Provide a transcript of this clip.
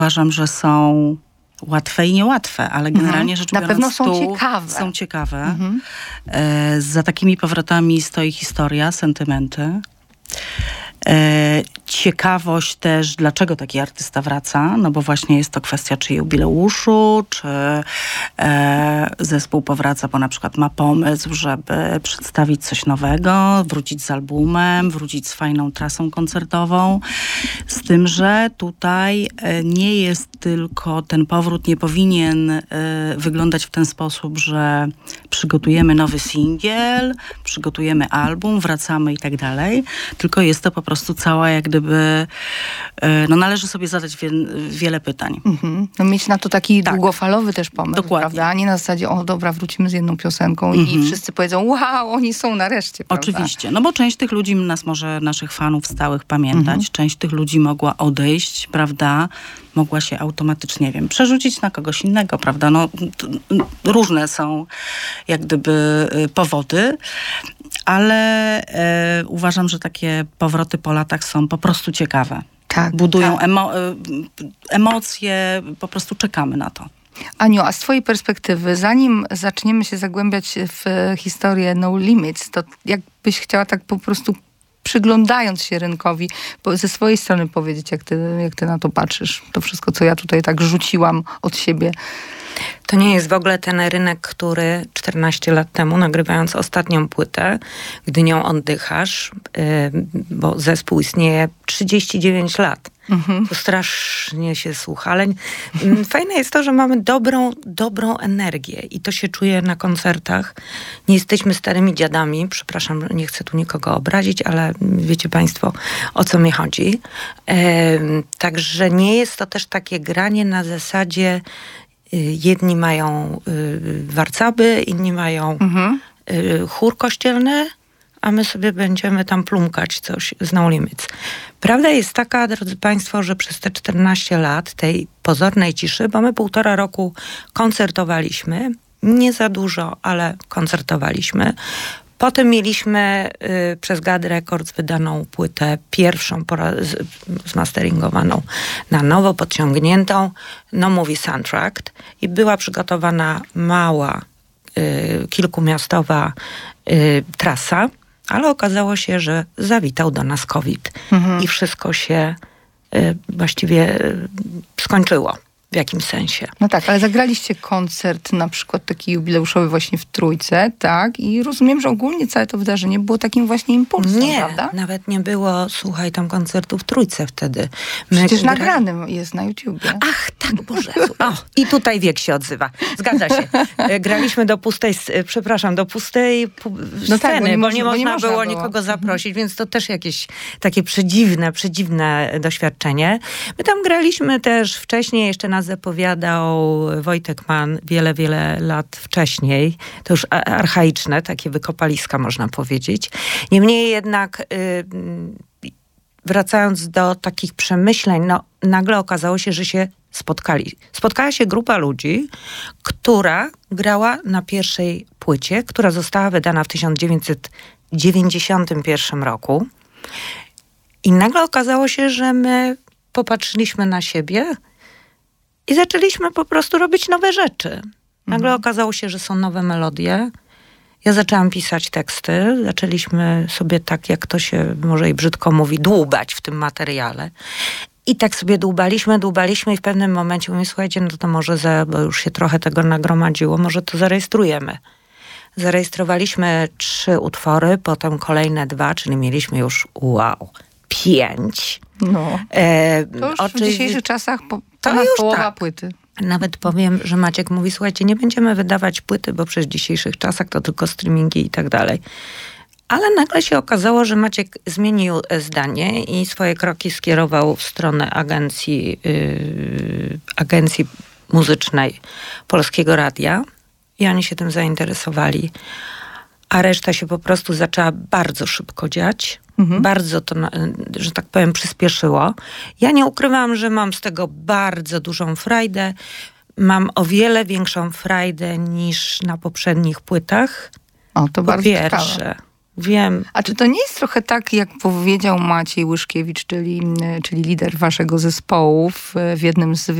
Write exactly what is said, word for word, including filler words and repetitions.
uważam, że są łatwe i niełatwe, ale generalnie mhm. rzecz Na biorąc, pewno są tu ciekawe. Są ciekawe. Mhm. E, za takimi powrotami stoi historia, sentymenty. E, ciekawość też, dlaczego taki artysta wraca, no bo właśnie jest to kwestia czy jubileuszu, czy e, zespół powraca, bo na przykład ma pomysł, żeby przedstawić coś nowego, wrócić z albumem, wrócić z fajną trasą koncertową. Z tym, że tutaj e, nie jest tylko ten powrót, nie powinien e, wyglądać w ten sposób, że przygotujemy nowy singiel, przygotujemy album, wracamy i tak dalej, tylko jest to po prostu cała jak gdyby, no należy sobie zadać wie, wiele pytań. Mhm. No mieć na to taki tak. długofalowy też pomysł, Dokładnie. prawda? A nie na zasadzie, o dobra, wrócimy z jedną piosenką mhm. i wszyscy powiedzą, wow, oni są nareszcie, prawda? Oczywiście, no bo część tych ludzi nas może, naszych fanów stałych pamiętać, mhm. część tych ludzi mogła odejść, prawda? Mogła się automatycznie, nie wiem, przerzucić na kogoś innego, prawda? No t, różne są jak gdyby powody, ale e, uważam, że takie powroty po latach są po prostu ciekawe. Tak, Budują tak. emo- emocje, po prostu czekamy na to. Aniu, a z twojej perspektywy, zanim zaczniemy się zagłębiać w historię No Limits, to jakbyś chciała tak po prostu przyglądając się rynkowi, ze swojej strony powiedzieć, jak ty, jak ty na to patrzysz. To wszystko, co ja tutaj tak rzuciłam od siebie. To nie jest w ogóle ten rynek, który czternaście lat temu, nagrywając ostatnią płytę, gdy nią oddychasz, yy, bo zespół istnieje trzydzieści dziewięć lat. Mhm. To strasznie się słucha, ale yy, fajne jest to, że mamy dobrą, dobrą energię i to się czuje na koncertach. Nie jesteśmy starymi dziadami, przepraszam, nie chcę tu nikogo obrazić, ale wiecie państwo, o co mi chodzi. Yy, także nie jest to też takie granie na zasadzie jedni mają y, warcaby, inni mają mhm. y, chór kościelny, a my sobie będziemy tam plumkać coś z No Limits. Prawda jest taka, drodzy państwo, że przez te czternaście lat tej pozornej ciszy, bo my półtora roku koncertowaliśmy, nie za dużo, ale koncertowaliśmy. Potem mieliśmy y, przez Gad Records wydaną płytę, pierwszą pora, z, zmasteringowaną na nowo, podciągniętą, No Movie Soundtrack i była przygotowana mała, y, kilkumiastowa y, trasa, ale okazało się, że zawitał do nas COVID mhm. i wszystko się y, właściwie y, skończyło. W jakimś sensie. No tak, ale zagraliście koncert na przykład taki jubileuszowy właśnie w Trójce, tak? I rozumiem, że ogólnie całe to wydarzenie było takim właśnie impulsem, nie, prawda? Nawet nie było, słuchaj, tam koncertu w Trójce wtedy. My Przecież gra... nagranym jest na YouTubie. Ach, tak, Boże. O, i tutaj wiek się odzywa. Zgadza się. Graliśmy do pustej, przepraszam, do pustej pu- no sceny, tak, bo nie, bo można, nie bo można nie można było było nikogo zaprosić, mhm. więc to też jakieś takie przedziwne, przedziwne doświadczenie. My tam graliśmy też wcześniej, jeszcze nas zapowiadał Wojtek Mann wiele, wiele lat wcześniej. To już archaiczne, takie wykopaliska można powiedzieć. Niemniej jednak yy, wracając do takich przemyśleń, no nagle okazało się, że się spotkali. Spotkała się grupa ludzi, która grała na pierwszej płycie, która została wydana w tysiąc dziewięćset dziewięćdziesiątym pierwszym roku. I nagle okazało się, że my popatrzyliśmy na siebie i zaczęliśmy po prostu robić nowe rzeczy. Nagle mhm. okazało się, że są nowe melodie. Ja zaczęłam pisać teksty. Zaczęliśmy sobie tak, jak to się może i brzydko mówi, dłubać w tym materiale. I tak sobie dłubaliśmy, dłubaliśmy i w pewnym momencie mówię, słuchajcie, no to może, za, bo już się trochę tego nagromadziło, może to zarejestrujemy. Zarejestrowaliśmy trzy utwory, potem kolejne dwa, czyli mieliśmy już, wow, pięć. No. E, to już oczy... w dzisiejszych czasach po, to już połowa tak. płyty. Nawet powiem, że Maciek mówi, słuchajcie, nie będziemy wydawać płyty, bo przez dzisiejszych czasach to tylko streamingi i tak dalej. Ale nagle się okazało, że Maciek zmienił zdanie i swoje kroki skierował w stronę agencji, yy, agencji muzycznej Polskiego Radia i oni się tym zainteresowali. A reszta się po prostu zaczęła bardzo szybko dziać. Mhm. Bardzo to, że tak powiem, przyspieszyło. Ja nie ukrywam, że mam z tego bardzo dużą frajdę. Mam o wiele większą frajdę niż na poprzednich płytach. O, to po bardzo pierwsze. ciekawe. Wiem. A czy to nie jest trochę tak, jak powiedział Maciej Łyszkiewicz, czyli, czyli lider waszego zespołu w, w jednym z